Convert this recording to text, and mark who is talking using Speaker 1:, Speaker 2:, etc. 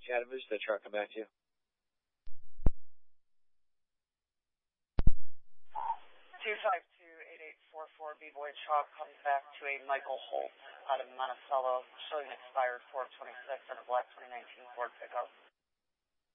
Speaker 1: Catamoose, the truck come back to you.
Speaker 2: 252-8844 B-Boy Chalk comes back to a Michael Holt out of Monticello, showing expired 426 on a black 2019 Ford pickup.